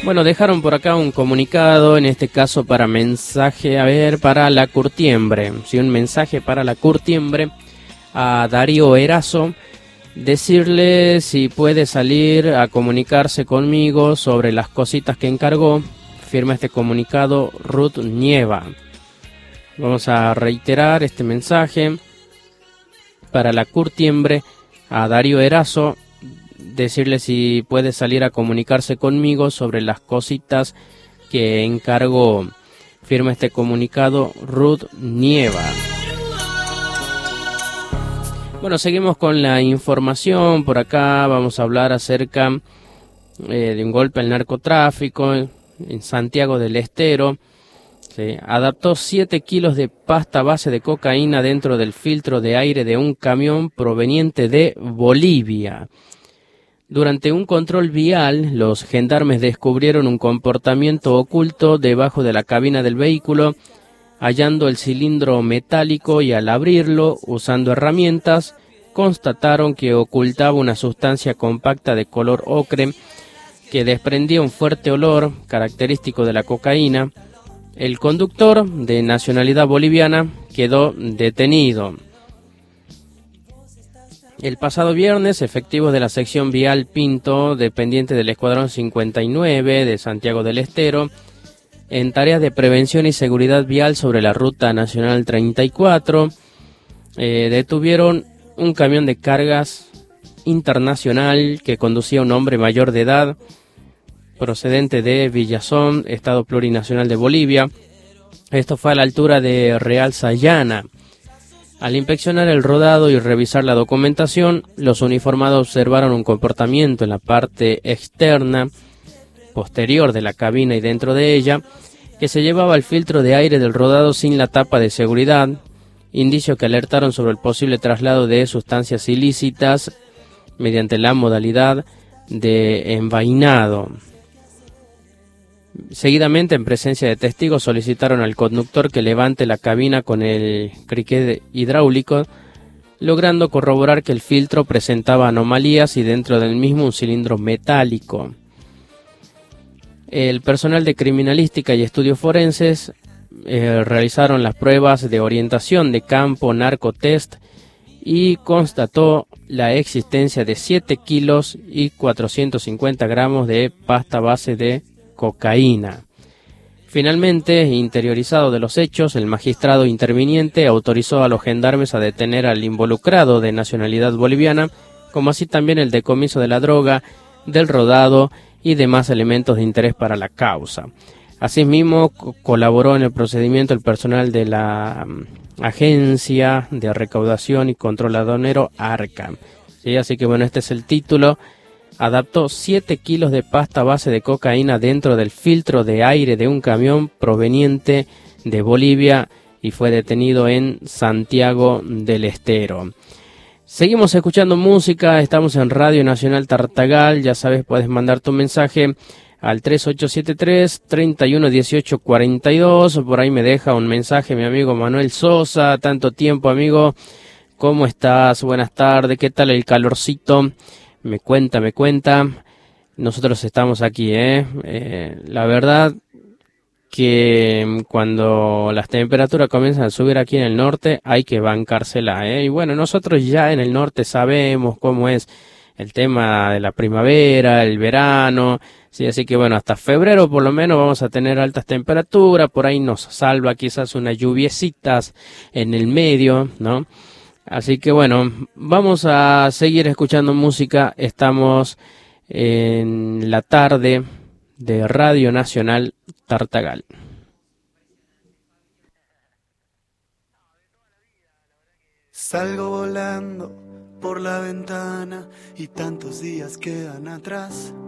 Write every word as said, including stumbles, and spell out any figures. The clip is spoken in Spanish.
Bueno, dejaron por acá un comunicado, en este caso para mensaje, a ver, para la Curtiembre. Sí, un mensaje para la Curtiembre a Darío Erazo. Decirle si puede salir a comunicarse conmigo sobre las cositas que encargó. Firma este comunicado Ruth Nieva. Vamos a reiterar este mensaje para la Curtiembre a Darío Erazo. Decirle si puede salir a comunicarse conmigo sobre las cositas que encargó. Firma este comunicado Ruth Nieva. Bueno, seguimos con la información. Por acá vamos a hablar acerca eh, de un golpe al narcotráfico en Santiago del Estero. Sí, adaptó siete kilos de pasta base de cocaína dentro del filtro de aire de un camión proveniente de Bolivia. Durante un control vial, los gendarmes descubrieron un comportamiento oculto debajo de la cabina del vehículo, hallando el cilindro metálico y al abrirlo, usando herramientas, constataron que ocultaba una sustancia compacta de color ocre que desprendía un fuerte olor característico de la cocaína. El conductor, de nacionalidad boliviana, quedó detenido. El pasado viernes, efectivos de la sección vial Pinto, dependiente del Escuadrón cincuenta y nueve de Santiago del Estero, en tareas de prevención y seguridad vial sobre la Ruta Nacional treinta y cuatro, eh, detuvieron un camión de cargas internacional que conducía un hombre mayor de edad, procedente de Villazón, Estado Plurinacional de Bolivia. Esto fue a la altura de Real Sayana. Al inspeccionar el rodado y revisar la documentación, los uniformados observaron un comportamiento en la parte externa, posterior de la cabina y dentro de ella, que se llevaba el filtro de aire del rodado sin la tapa de seguridad, indicio que alertaron sobre el posible traslado de sustancias ilícitas mediante la modalidad de envainado. Seguidamente, en presencia de testigos, solicitaron al conductor que levante la cabina con el criquet hidráulico, logrando corroborar que el filtro presentaba anomalías y dentro del mismo un cilindro metálico. El personal de criminalística y estudios forenses eh, realizaron las pruebas de orientación de campo narcotest y constató la existencia de siete kilos y cuatrocientos cincuenta gramos de pasta base de cocaína. Finalmente, interiorizado de los hechos, el magistrado interviniente autorizó a los gendarmes a detener al involucrado de nacionalidad boliviana, como así también el decomiso de la droga, del rodado y demás elementos de interés para la causa. Asimismo, co- colaboró en el procedimiento el personal de la um, Agencia de Recaudación y Control Aduanero ARCA. ¿Sí? Así que bueno, este es el título. Adaptó siete kilos de pasta base de cocaína dentro del filtro de aire de un camión proveniente de Bolivia y fue detenido en Santiago del Estero. Seguimos escuchando música, estamos en Radio Nacional Tartagal, ya sabes, puedes mandar tu mensaje al tres ocho siete tres, tres uno uno ocho cuatro dos, por ahí me deja un mensaje mi amigo Manuel Sosa, tanto tiempo amigo, ¿cómo estás? Buenas tardes, ¿qué tal el calorcito? Me cuenta, me cuenta, nosotros estamos aquí, ¿eh? eh la verdad que cuando las temperaturas comienzan a subir aquí en el norte hay que bancársela, ¿eh? Y bueno, nosotros ya en el norte sabemos cómo es el tema de la primavera, el verano, sí, así que bueno, hasta febrero por lo menos vamos a tener altas temperaturas, por ahí nos salva quizás unas lluviecitas en el medio, ¿no? Así que bueno, vamos a seguir escuchando música, estamos en la tarde de Radio Nacional Tartagal. Salgo volando por la ventana y tantos días quedan atrás.